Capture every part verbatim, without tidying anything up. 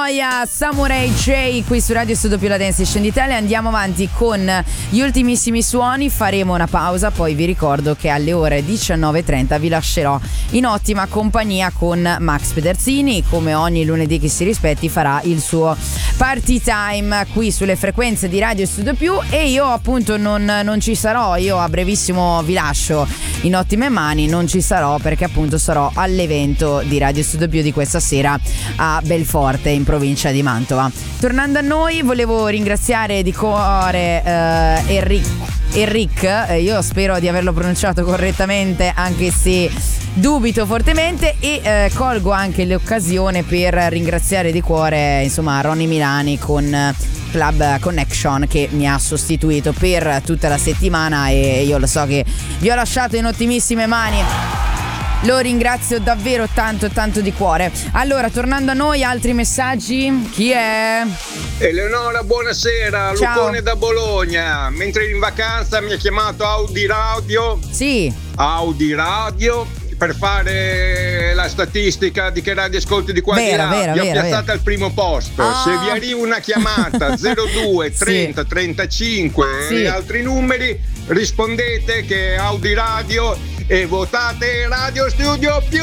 noia, Samurai J qui su Radio Studio più la Dance Station d'Italia. Andiamo avanti con gli ultimissimi suoni, faremo una pausa, poi vi ricordo che alle ore diciannove e trenta vi lascerò in ottima compagnia con Max Pederzini. Come ogni lunedì che si rispetti farà il suo party time qui sulle frequenze di Radio Studio Più, e io appunto non, non ci sarò, io a brevissimo vi lascio in ottime mani, non ci sarò perché appunto sarò all'evento di Radio Studio Più di questa sera a Belforte in provincia di Mantova. Tornando a noi, volevo ringraziare di cuore eh, Enrico Enric, eh, io spero di averlo pronunciato correttamente anche se dubito fortemente, e eh, colgo anche l'occasione per ringraziare di cuore insomma Ronny Milani con Club Connection, che mi ha sostituito per tutta la settimana e io lo so che vi ho lasciato in ottimissime mani. Lo ringrazio davvero tanto tanto di cuore. Allora, tornando a noi, altri messaggi. Chi è? Eleonora, buonasera. Ciao. Lucone da Bologna. Mentre ero in vacanza mi ha chiamato Audi Radio. Sì. Audi Radio per fare la statistica di che radio ascolti di qua Vera, di là. vera, Vi ho vera, piazzata vera. al primo posto. Ah. Se vi arriva una chiamata zero due trenta Sì. trentacinque Sì. e altri numeri, rispondete che è Audi Radio e votate Radio Studio Più.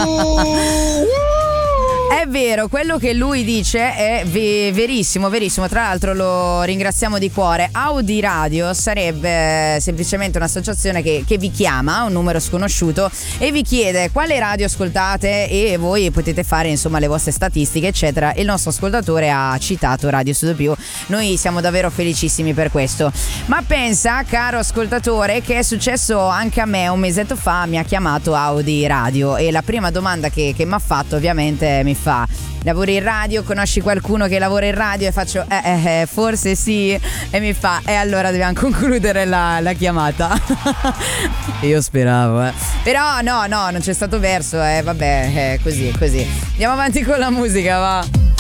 È vero, quello che lui dice è ve- verissimo, verissimo. Tra l'altro lo ringraziamo di cuore. Audi Radio sarebbe semplicemente un'associazione che, che vi chiama, un numero sconosciuto, e vi chiede quale radio ascoltate e voi potete fare insomma le vostre statistiche eccetera. Il nostro ascoltatore ha citato Radio Studio Più, noi siamo davvero felicissimi per questo. Ma pensa, caro ascoltatore, che è successo anche a me un mesetto fa. Mi ha chiamato Audi Radio e la prima domanda che, che mi ha fatto ovviamente mi fa: lavori in radio? Conosci qualcuno che lavora in radio? E faccio eh, eh, eh forse sì. E mi fa e eh, allora dobbiamo concludere la, la chiamata. Io speravo eh. Però no no non c'è stato verso, eh vabbè, eh, così così andiamo avanti con la musica, va.